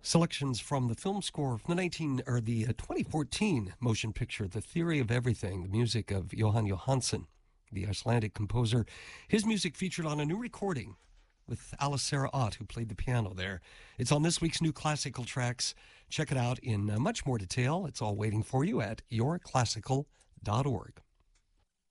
Selections from the film score from the 2014 motion picture, The Theory of Everything, the music of Johan Johansson, the Icelandic composer. His music featured on a new recording with Alice Sarah Ott, who played the piano there. It's on this week's New Classical Tracks. Check it out in much more detail. It's all waiting for you at yourclassical.org.